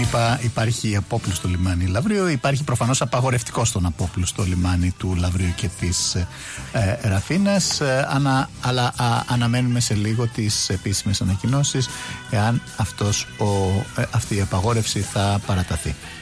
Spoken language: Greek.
είπα, υπάρχει απόπλουστο λιμάνι Λαυρίου, υπάρχει προφανώς απαγορευτικό στον απόπλουστο λιμάνι του Λαυρίου και της Ραφίνας, αλλά αναμένουμε σε λίγο τις επίσημες ανακοινώσεις εάν αυτή η απαγόρευση θα παραταθεί.